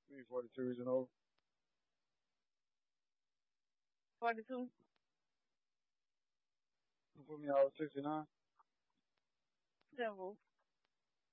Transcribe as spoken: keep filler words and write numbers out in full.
three forty-two regional. forty-two. Put me out sixty-nine. Devil.